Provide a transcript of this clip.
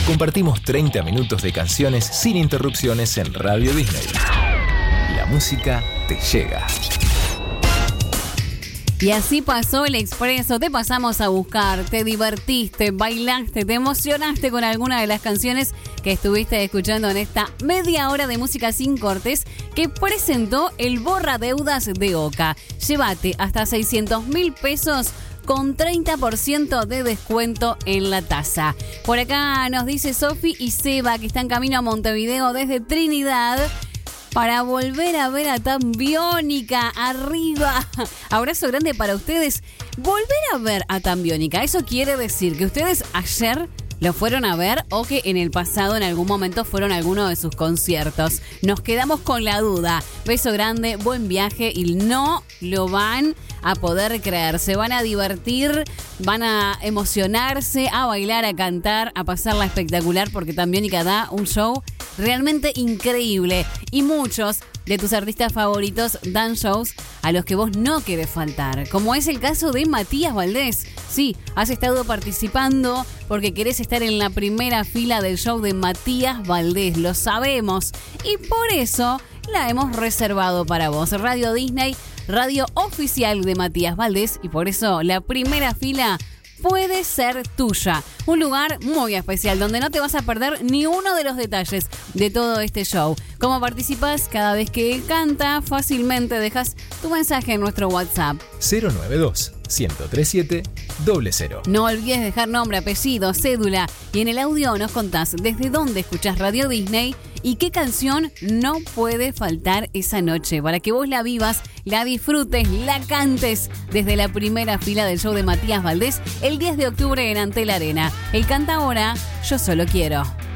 Compartimos 30 minutos de canciones sin interrupciones en Radio Disney. La música te llega. Y así pasó el Expreso, te pasamos a buscar, te divertiste, bailaste, te emocionaste con alguna de las canciones que estuviste escuchando en esta media hora de música sin cortes que presentó el Borra Deudas de Oca. Llévate hasta 600.000 pesos con 30% de descuento en la tasa. Por acá nos dice Sofi y Seba que están camino a Montevideo desde Trinidad para volver a ver a Tambiónica. Arriba. Abrazo grande para ustedes. Volver a ver a Tambiónica. Eso quiere decir que ustedes ayer lo fueron a ver o que en el pasado en algún momento fueron a alguno de sus conciertos. Nos quedamos con la duda. Beso grande, buen viaje y no lo van a poder creer. Se van a divertir, van a emocionarse, a bailar, a cantar, a pasarla espectacular porque Tambiónica da un show realmente increíble y muchos de tus artistas favoritos dan shows a los que vos no querés faltar, como es el caso de Matías Valdés. Sí, has estado participando porque querés estar en la primera fila del show de Matías Valdés, lo sabemos, y por eso la hemos reservado para vos. Radio Disney, radio oficial de Matías Valdés, y por eso la primera fila puede ser tuya. Un lugar muy especial donde no te vas a perder ni uno de los detalles de todo este show. ¿Cómo participas? Cada vez que él canta, fácilmente dejas tu mensaje en nuestro WhatsApp 092-1037-00. No olvides dejar nombre, apellido, cédula y en el audio nos contás desde dónde escuchás Radio Disney y qué canción no puede faltar esa noche para que vos la vivas, la disfrutes, la cantes desde la primera fila del show de Matías Valdés el 10 de octubre en Antel Arena. Él canta ahora Yo Solo Quiero.